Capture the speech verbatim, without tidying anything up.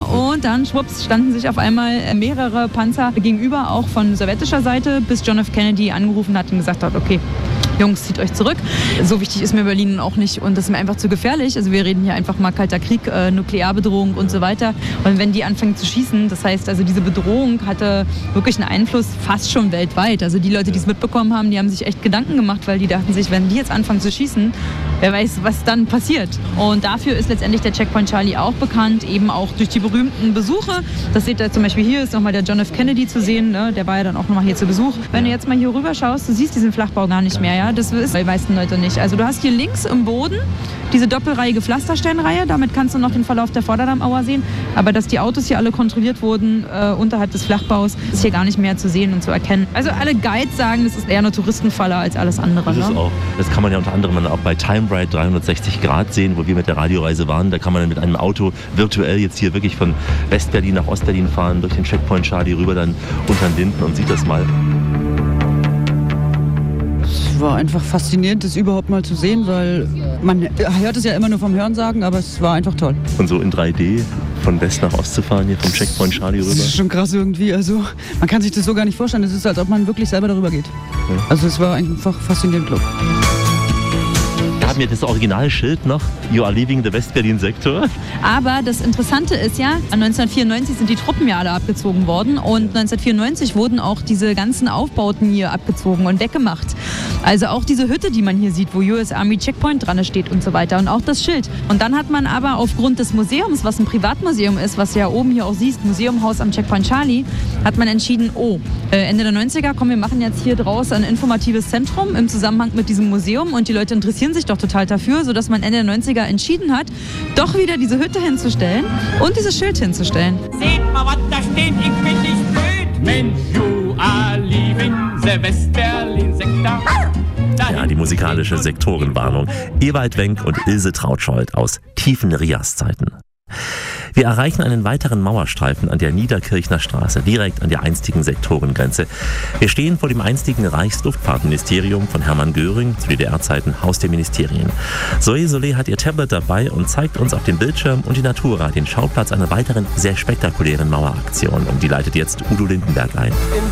und dann, schwupps, standen sich auf einmal mehrere Panzer gegenüber, auch von sowjetischer Seite, bis John F. Kennedy angerufen hat und gesagt hat, okay, Jungs, zieht euch zurück. So wichtig ist mir Berlin auch nicht und das ist mir einfach zu gefährlich. Also wir reden hier einfach mal kalter Krieg, äh, Nuklearbedrohung und so weiter. Und wenn die anfangen zu schießen, das heißt also diese Bedrohung hatte wirklich einen Einfluss fast schon weltweit. Also die Leute, die es mitbekommen haben, die haben sich echt Gedanken gemacht, weil die dachten sich, wenn die jetzt anfangen zu schießen, wer weiß, was dann passiert. Und dafür ist letztendlich der Checkpoint Charlie auch bekannt, eben auch durch die berühmten Besuche. Das seht ihr zum Beispiel hier, ist nochmal der John F. Kennedy zu sehen, ne? Der war ja dann auch nochmal hier zu Besuch. Wenn du jetzt mal hier rüber schaust, du siehst diesen Flachbau gar nicht mehr, ja? Das wissen die meisten Leute nicht. Also du hast hier links im Boden diese doppelreihige Pflastersteinreihe, damit kannst du noch den Verlauf der Vorderdamauer sehen. Aber dass die Autos hier alle kontrolliert wurden äh, unterhalb des Flachbaus, ist hier gar nicht mehr zu sehen und zu erkennen. Also alle Guides sagen, das ist eher eine Touristenfalle als alles andere. Das ist ne? auch. Das kann man ja unter anderem auch bei Time-Ride dreihundertsechzig Grad sehen, wo wir mit der Radioreise waren. Da kann man mit einem Auto virtuell jetzt hier wirklich von West-Berlin nach Ost-Berlin fahren, durch den Checkpoint Charlie rüber dann unter den Linden und sieht das mal. Es war einfach faszinierend, das überhaupt mal zu sehen, weil man hört es ja immer nur vom Hörensagen, aber es war einfach toll. Und so in drei D von West nach Ost zu fahren, hier vom Checkpoint Charlie rüber. Das ist schon krass irgendwie, also man kann sich das so gar nicht vorstellen. Es ist, als ob man wirklich selber darüber geht. Ja. Also es war einfach faszinierend, glaube ich. Wir haben ja das Originalschild noch, You are leaving the West-Berlin-Sektor. Aber das Interessante ist ja, neunzehnhundertvierundneunzig sind die Truppen ja alle abgezogen worden und neunzehnhundertvierundneunzig wurden auch diese ganzen Aufbauten hier abgezogen und weggemacht. Also auch diese Hütte, die man hier sieht, wo U S Army Checkpoint dran steht und so weiter und auch das Schild. Und dann hat man aber aufgrund des Museums, was ein Privatmuseum ist, was du ja oben hier auch siehst, Museumhaus am Checkpoint Charlie, hat man entschieden, oh, Ende der neunziger, komm, wir machen jetzt hier draußen ein informatives Zentrum im Zusammenhang mit diesem Museum und die Leute interessieren sich doch total dafür, sodass man Ende der neunziger entschieden hat, doch wieder diese Hütte hinzustellen und dieses Schild hinzustellen. Seht mal, was da steht, ich bin nicht blöd. Mensch, you are leaving the West-Berlin-Sektor. Ja, die musikalische Sektorenwarnung. Ewald Wenck und Ilse Trautscholdt aus tiefen Rias-Zeiten. Wir erreichen einen weiteren Mauerstreifen an der Niederkirchner Straße, direkt an der einstigen Sektorengrenze. Wir stehen vor dem einstigen Reichsluftfahrtministerium von Hermann Göring, zu D D R-Zeiten Haus der Ministerien. Zoe Solé hat ihr Tablet dabei und zeigt uns auf dem Bildschirm und die Natura den Schauplatz einer weiteren sehr spektakulären Maueraktion. Und die leitet jetzt Udo Lindenberg ein.